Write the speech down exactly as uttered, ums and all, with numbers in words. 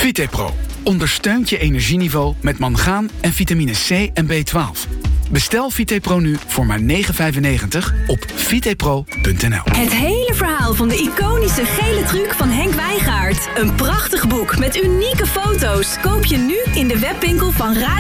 Vitepro ondersteunt je energieniveau met mangaan en vitamine C en B twaalf. Bestel Vitepro nu voor maar negen euro vijfennegentig op vitepro punt n l. Het hele verhaal van de iconische gele truc van Henk Wijngaard. Een prachtig boek met unieke foto's. Koop je nu in de webwinkel van Radio